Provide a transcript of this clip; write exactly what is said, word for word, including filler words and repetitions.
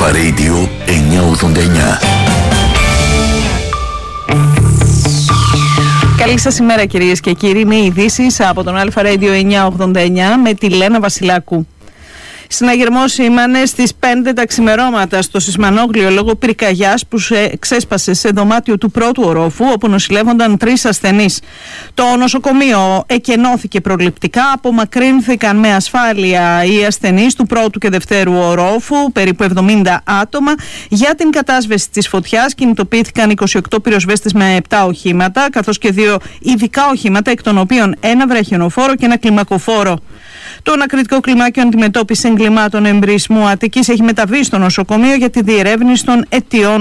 Αλφα Radio εννιακόσια ογδόντα εννιά. Καλή σας ημέρα κυρίες και κύριοι, είναι οι ειδήσεις από τον Αλφα Radio εννιακόσια ογδόντα εννιά με τη Λένα Βασιλάκου. Συναγερμός σήμανε στις πέντε τα ξημερώματα στο Σισμανόγλιο λόγω πυρκαγιάς που ξέσπασε σε δωμάτιο του πρώτου ορόφου, όπου νοσηλεύονταν τρεις ασθενείς. Το νοσοκομείο εκενώθηκε προληπτικά, απομακρύνθηκαν με ασφάλεια οι ασθενείς του πρώτου και δευτέρου ορόφου, περίπου εβδομήντα άτομα. Για την κατάσβεση της φωτιάς κινητοποιήθηκαν είκοσι οκτώ πυροσβέστες με επτά οχήματα, καθώς και δύο ειδικά οχήματα, εκ των οποίων ένα βραχιονοφόρο και ένα κλιμακοφόρο. Το ανακριτικό κλιμάκιο αντιμετώπιση εγκλημάτων εμπρισμού Αττικής έχει μεταβεί στο νοσοκομείο για τη διερεύνηση των αιτιών